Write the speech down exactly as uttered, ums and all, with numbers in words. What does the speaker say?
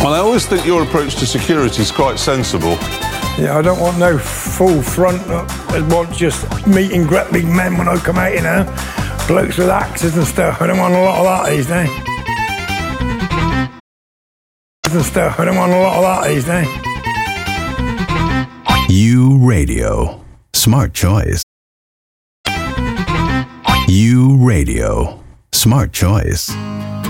Well, I always think your approach to security is quite sensible. Yeah, I don't want no full front. I want just meet and greet big men when I come out, you know. Blokes with axes and stuff. I don't want a lot of that these days. And stuff. I don't want a lot of that these days. U Radio. Smart choice. U Radio. Smart choice.